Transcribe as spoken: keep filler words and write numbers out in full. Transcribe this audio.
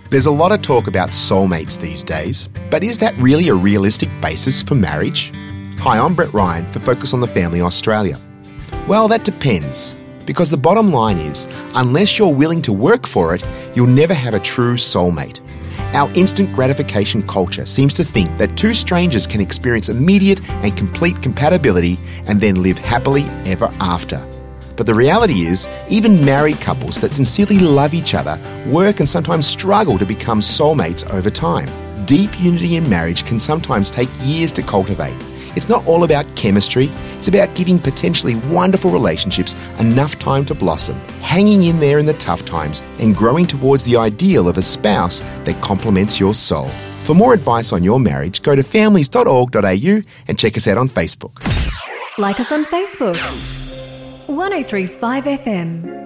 There's a lot of talk about soulmates these days, but is that really a realistic basis for marriage? Hi, I'm Brett Ryan for Focus on the Family Australia. Well, that depends, because the bottom line is, unless you're willing to work for it, you'll never have a true soulmate. Our instant gratification culture seems to think that two strangers can experience immediate and complete compatibility and then live happily ever after. But the reality is, even married couples that sincerely love each other work and sometimes struggle to become soulmates over time. Deep unity in marriage can sometimes take years to cultivate. It's not all about chemistry, it's about giving potentially wonderful relationships enough time to blossom, hanging in there in the tough times, and growing towards the ideal of a spouse that complements your soul. For more advice on your marriage, go to families dot org dot a u and check us out on Facebook. Like us on Facebook. one oh three point five F M.